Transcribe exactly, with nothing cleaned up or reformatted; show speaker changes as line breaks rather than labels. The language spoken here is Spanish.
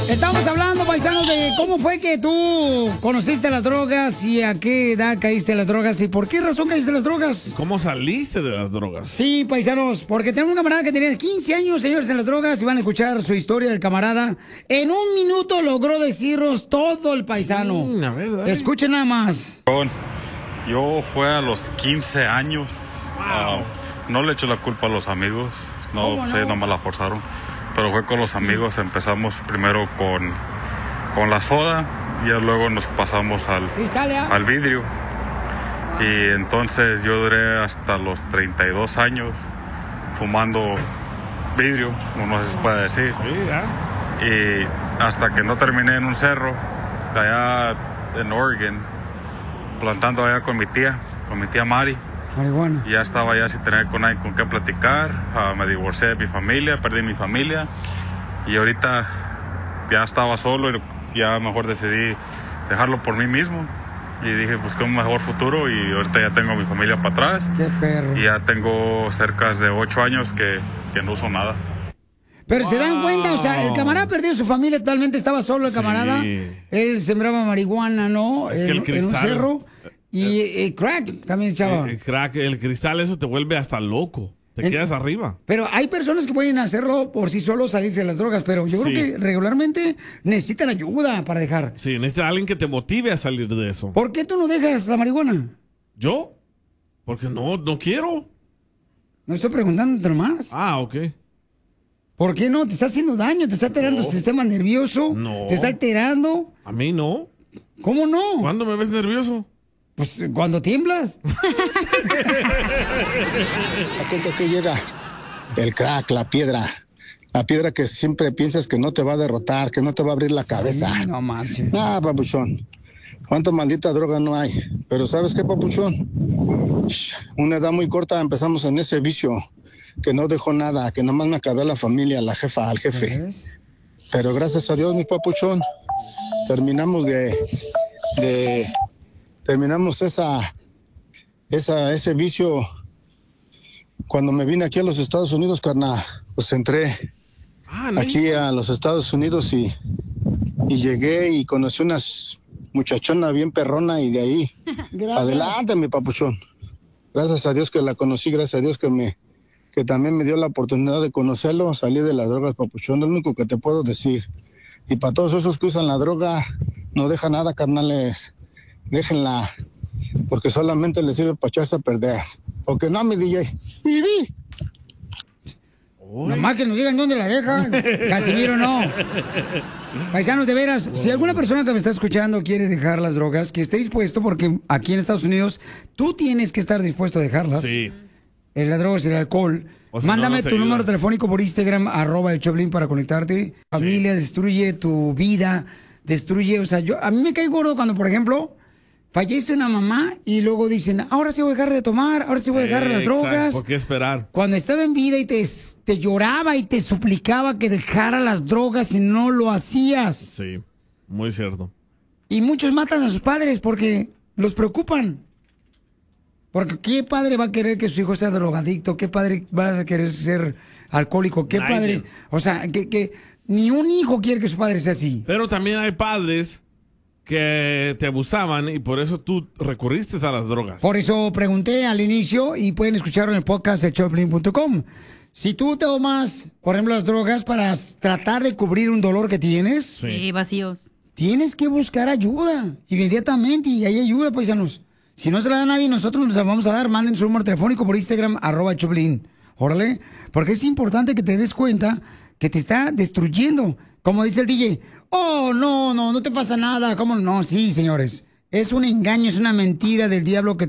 Estamos hablando, paisanos, de cómo fue que tú conociste las drogas y a qué edad caíste en las drogas y por qué razón caíste en las drogas.
¿Cómo saliste de las drogas?
Sí, paisanos, porque tenemos un camarada que tenía quince años, señores, en las drogas, y van a escuchar su historia del camarada. En un minuto logró decirnos todo el paisano.
Sí, a ver, dale.
Escuchen nada más.
Yo fue a los quince años.
Wow.
Uh, no le echo la culpa a los amigos. No
¿Cómo
sé,
no?
no me la forzaron. Pero fue con los amigos. Empezamos primero con, con la soda y ya luego nos pasamos al,
Italia.
al vidrio. Y entonces yo duré hasta los treinta y dos años fumando vidrio, como no se puede decir.
Sí, ¿eh?
Y hasta que no terminé en un cerro, de allá en Oregon, plantando allá con mi tía, con mi tía Mari.
Marihuana.
Y ya estaba allá sin tener con nadie con qué platicar. Uh, me divorcié de mi familia, perdí mi familia. Y ahorita ya estaba solo y ya mejor decidí dejarlo por mí mismo. Y dije, busqué un mejor futuro y ahorita ya tengo a mi familia para atrás.
Qué perro.
Y ya tengo cerca de ocho años que, que no uso nada.
Pero
Wow.
se dan cuenta, o sea, el camarada perdió su familia totalmente, estaba solo el
Sí.
camarada. Él sembraba marihuana, ¿no?
Es que
en,
el cristal-
en un cerro. Y eh, crack también echaba.
El crack, el cristal, eso te vuelve hasta loco. Te
El-
quedas arriba.
Pero hay personas que pueden hacerlo por sí solos, salirse de las drogas, pero yo
Sí.
creo que regularmente necesitan ayuda para dejar.
Sí, necesitas alguien que te motive a salir de eso.
¿Por qué tú no dejas la marihuana?
¿Yo? Porque no, no quiero.
No estoy preguntando nomás.
Ah, ok.
¿Por qué no? Te está haciendo daño, te está alterando
No.
el sistema nervioso.
No.
Te está alterando.
A mí no.
¿Cómo no?
¿Cuándo me ves nervioso?
Pues cuando tiemblas.
La coca que llega, el crack, la piedra. La piedra que siempre piensas que no te va a derrotar, que no te va a abrir la cabeza.
Ay, no manches.
Ah, papuchón. Cuánta maldita droga no hay. Pero ¿sabes qué, papuchón? Shh, una edad muy corta empezamos en ese vicio. Que no dejó nada, que nomás me acabé a la familia, a la jefa, al jefe.
¿Ves?
Pero gracias a Dios, mi papuchón, terminamos de, de terminamos esa, esa, ese vicio cuando me vine aquí a los Estados Unidos, carnal. Pues entré
Ah, no.
aquí a los Estados Unidos y, y llegué y conocí unas muchachona bien perrona y de ahí,
Gracias.
adelante, mi papuchón. Gracias a Dios que la conocí, gracias a Dios que me que también me dio la oportunidad de conocerlo, salí de las drogas, papuchón, es lo único que te puedo decir. Y para todos esos que usan la droga, no deja nada, carnales, déjenla, porque solamente les sirve para echarse a perder. Porque no, mi D J, viví.
Uy.
Nomás que nos digan dónde la dejan. Casimiro, no. Paisanos, de veras, si alguna persona que me está escuchando quiere dejar las drogas, que esté dispuesto, porque aquí en Estados Unidos tú tienes que estar dispuesto a dejarlas.
Sí.
El las drogas y el alcohol.
O si
Mándame
no, no te
tu
ayuda.
número telefónico por Instagram, arroba el Choplin para conectarte. Familia, destruye tu vida, destruye, o sea, yo, a mí me cae gordo cuando, por ejemplo, fallece una mamá y luego dicen, ahora sí voy a dejar de tomar, ahora sí voy a dejar las
Exacto,
drogas.
¿por qué esperar?
Cuando estaba en vida y te, te lloraba y te suplicaba que dejara las drogas y no lo hacías.
Sí, muy cierto.
Y muchos matan a sus padres porque los preocupan. Porque ¿qué padre va a querer que su hijo sea drogadicto? ¿Qué padre va a querer ser alcohólico? ¿Qué
Nadie.
padre? O sea, que, que ni un hijo quiere que su padre sea así.
Pero también hay padres que te abusaban y por eso tú recurriste a las drogas.
Por eso pregunté al inicio y pueden escucharlo en el podcast de choplin punto com. Si tú tomas, por ejemplo, las drogas para tratar de cubrir un dolor que tienes,
Sí, vacíos.
tienes que buscar ayuda inmediatamente y hay ayuda, paisanos. Si no se la da a nadie, nosotros nos la vamos a dar. Manden su número telefónico por Instagram, arroba Choplin. Órale, porque es importante que te des cuenta que te está destruyendo. Como dice el D J, oh, no, no, no te pasa nada. ¿Cómo? No, sí, señores. Es un engaño, es una mentira del diablo que